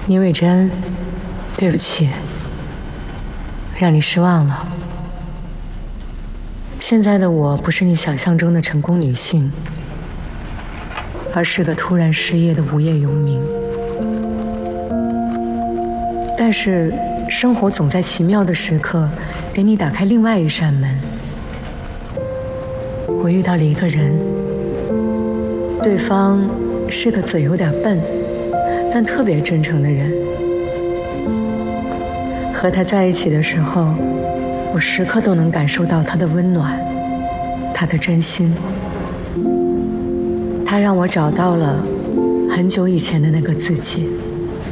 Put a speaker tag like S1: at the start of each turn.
S1: 倪伟珍，对不起，让你失望了。现在的我不是你想象中的成功女性，而是个突然失业的无业游民。但是生活总在奇妙的时刻给你打开另外一扇门。我遇到了一个人，对方是个嘴有点笨但特别真诚的人。和他在一起的时候，我时刻都能感受到他的温暖，他的真心。他让我找到了很久以前的那个自己。